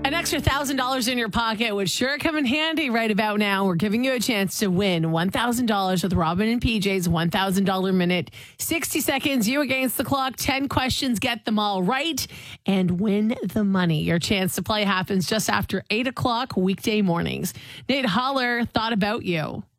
An extra $1,000 in your pocket would sure come in handy right about now. We're giving you a chance to win $1,000 with Robin and PJ's $1,000 minute. 60 seconds, you against the clock, 10 questions, get them all right, and win the money. Your chance to play happens just after 8 o'clock weekday mornings. Nate Holler thought about you.